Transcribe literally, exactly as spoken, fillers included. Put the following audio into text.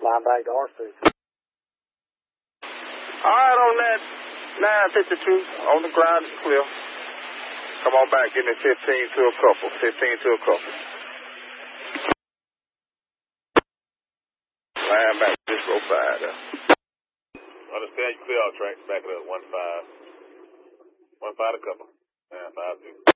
Line back to R C. All right, on that nine fifty-two, on the ground is clear. Come on back, give me fifteen to a couple. fifteen to a couple. Line back, just go five there. Understand you clear out tracks, back it up, one five. One five a couple. Yeah, five two.